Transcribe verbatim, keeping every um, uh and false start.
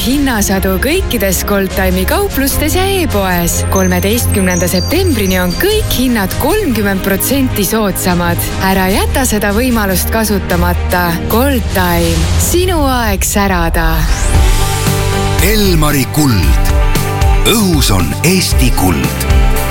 hinnasadu kõikides Goldtime'i kauplustes ja e-poes. kolmeteistkümnenda septembrini on kõik hinnad kolmkümmend protsenti soodsamad. Ära jäta seda võimalust kasutamata. Goldtime. Sinu aeg särada. Elmari kuld. Õhus on Eesti kuld.